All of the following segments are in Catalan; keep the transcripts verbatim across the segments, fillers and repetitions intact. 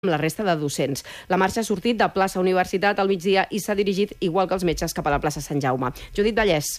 amb la resta de docents. La marxa ha sortit de plaça Universitat al migdia i s'ha dirigit, igual que els metges, cap a la plaça Sant Jaume. Judit Vallès.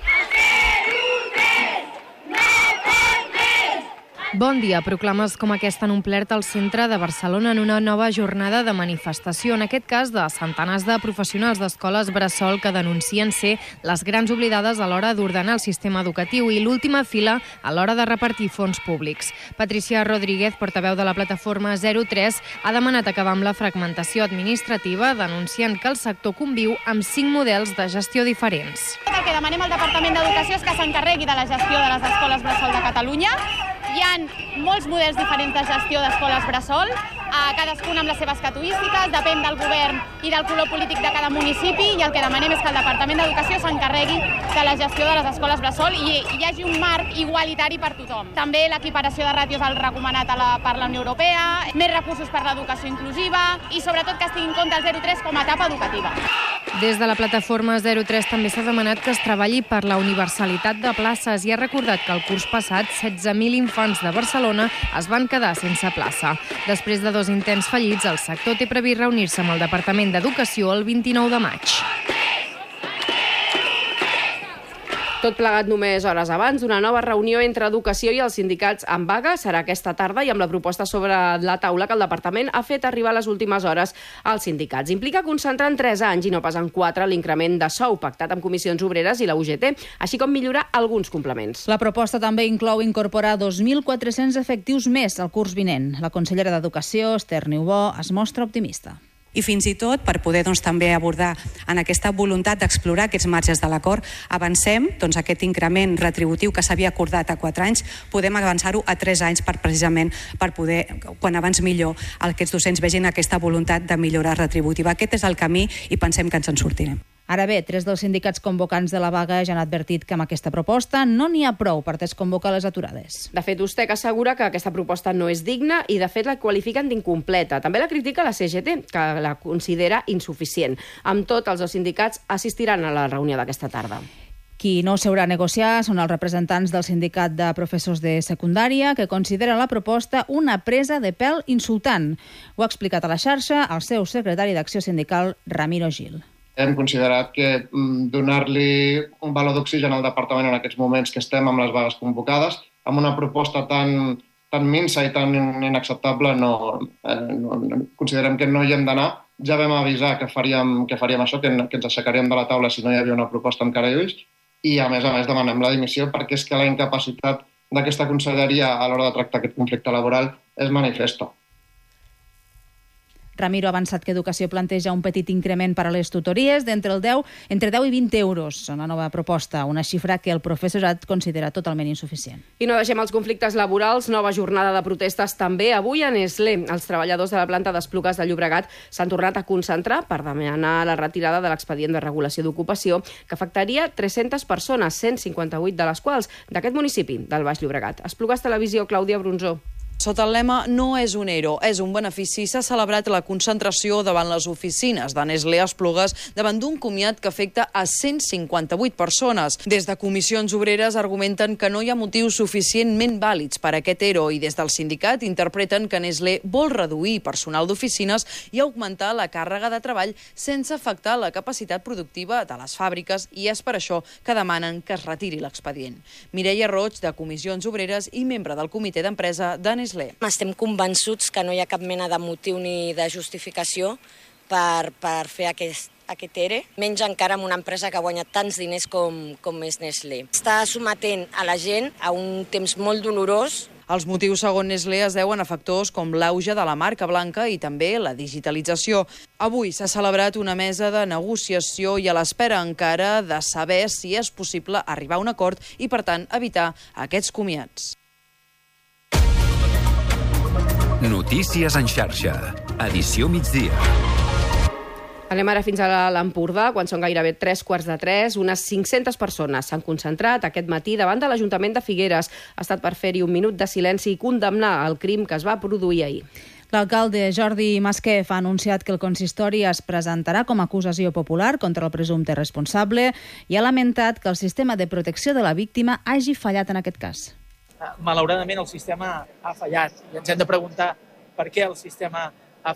Bon dia. Proclames com aquesta han omplert el centre de Barcelona en una nova jornada de manifestació, en aquest cas de centenars de professionals d'escoles bressol que denuncien ser les grans oblidades a l'hora d'ordenar el sistema educatiu i l'última fila a l'hora de repartir fons públics. Patricia Rodríguez, portaveu de la plataforma zero tres, ha demanat acabar amb la fragmentació administrativa, denunciant que el sector conviu amb cinc models de gestió diferents. El que demanem al Departament d'Educació és que s'encarregui de la gestió de les escoles bressol de Catalunya. Hi ha molts models diferents de gestió d'escoles bressol, cadascun amb les seves casuístiques, depèn del govern i del color polític de cada municipi, i el que demanem és que el Departament d'Educació s'encarregui de la gestió de les escoles bressol i hi hagi un marc igualitari per tothom. També l'equiparació de ràtios al recomanat a la, per la Unió Europea, més recursos per l'educació inclusiva i sobretot que es tingui en compte el zero tres com a etapa educativa. Des de la plataforma zero tres també s'ha demanat que es treballi per la universalitat de places i ha recordat que el curs passat setze mil infants de Barcelona es van quedar sense plaça. Després de dos intents fallits, el sector té previst reunir-se amb el Departament d'Educació el vint-i-nou de maig. Tot plegat només hores abans d'una nova reunió entre Educació i els sindicats en vaga. Serà aquesta tarda i amb la proposta sobre la taula que el departament ha fet arribar a les últimes hores als sindicats. Implica concentrar en tres anys i no pas en quatre l'increment de sou pactat amb comissions obreres i la U G T, així com millorar alguns complements. La proposta també inclou incorporar dos mil quatre-cents efectius més al curs vinent. La consellera d'Educació, Esther Niubó, es mostra optimista. I fins i tot, per poder doncs, també abordar en aquesta voluntat d'explorar aquests marges de l'acord, avancem doncs, aquest increment retributiu que s'havia acordat a quatre anys, podem avançar-ho a tres anys per precisament per poder, quan abans millor, aquests docents vegin aquesta voluntat de millora retributiva. Aquest és el camí i pensem que ens en sortirem. Ara bé, tres dels sindicats convocants de la vaga ja han advertit que amb aquesta proposta no n'hi ha prou per desconvocar les aturades. De fet, Ustec assegura que aquesta proposta no és digna i, de fet, la qualifiquen d'incompleta. També la critica la C G T, que la considera insuficient. Amb tot, els dos sindicats assistiran a la reunió d'aquesta tarda. Qui no s'haurà a negociar són els representants del sindicat de professors de secundària, que considera la proposta una presa de pèl insultant. Ho ha explicat a la xarxa el seu secretari d'Acció Sindical, Ramiro Gil. Hem considerat que donar-li un valor d'oxigen al departament en aquests moments que estem amb les vagues convocades, amb una proposta tan, tan minsa i tan inacceptable, no, eh, no, considerem que no hi hem d'anar. Ja vam avisar que faríem, que faríem això, que, que ens aixecaríem de la taula si no hi havia una proposta amb cara i ulls, i a més a més demanem la dimissió perquè és que la incapacitat d'aquesta conselleria a l'hora de tractar aquest conflicte laboral és manifesta. Ramiro ha avançat que Educació planteja un petit increment per a les tutories d'entre el deu, entre deu i vint euros en la nova proposta, una xifra que el professorat considera totalment insuficient. I no deixem els conflictes laborals. Nova jornada de protestes també avui a Nestlé. Els treballadors de la planta d'Esplugues de Llobregat s'han tornat a concentrar per demanar la retirada de l'expedient de regulació d'ocupació que afectaria tres-centes persones, cent cinquanta-vuit de les quals d'aquest municipi, del Baix Llobregat. Esplugues Televisió, Clàudia Bronzó. Sota el lema "No és un ero, és un benefici", s'ha celebrat la concentració davant les oficines de Nestlé a Esplugues davant d'un comiat que afecta a cent cinquanta-vuit persones. Des de comissions obreres argumenten que no hi ha motius suficientment vàlids per a aquest ero i des del sindicat interpreten que Nestlé vol reduir personal d'oficines i augmentar la càrrega de treball sense afectar la capacitat productiva de les fàbriques i és per això que demanen que es retiri l'expedient. Mireia Roig, de Comissions Obreres i membre del comitè d'empresa de Nestlé. Estem convençuts que no hi ha cap mena de motiu ni de justificació per, per fer aquest, aquest ERE, menys encara amb una empresa que ha guanyat tants diners com, com és Nestlé. Està sometent a la gent a un temps molt dolorós. Els motius, segons Nestlé, es deuen a factors com l'auge de la marca blanca i també la digitalització. Avui s'ha celebrat una mesa de negociació i a l'espera encara de saber si és possible arribar a un acord i, per tant, evitar aquests comiats. Notícies en xarxa. Edició migdia. Anem ara fins a l'Empordà, quan són gairebé tres quarts de tres. Unes cinc-centes persones s'han concentrat aquest matí davant de l'Ajuntament de Figueres. Ha estat per fer-hi un minut de silenci i condemnar el crim que es va produir ahir. L'alcalde Jordi Masquef ha anunciat que el consistori es presentarà com a acusació popular contra el presumpte responsable i ha lamentat que el sistema de protecció de la víctima hagi fallat en aquest cas. Malauradament el sistema ha fallat i ens hem de preguntar per què el sistema